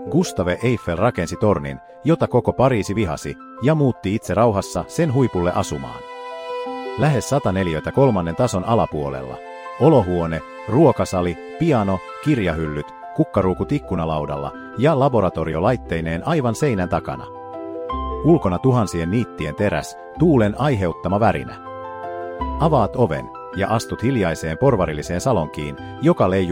Gustave Eiffel rakensi tornin, jota koko Pariisi vihasi, ja muutti itse rauhassa sen huipulle asumaan. Lähes 100 neliötä 3. tason alapuolella. Olohuone, ruokasali, piano, kirjahyllyt, kukkaruukut ikkunalaudalla ja laboratoriolaitteineen aivan seinän takana. Ulkona tuhansien niittien teräs, tuulen aiheuttama värinä. Avaat oven ja astut hiljaiseen porvarilliseen salonkiin, joka leijuu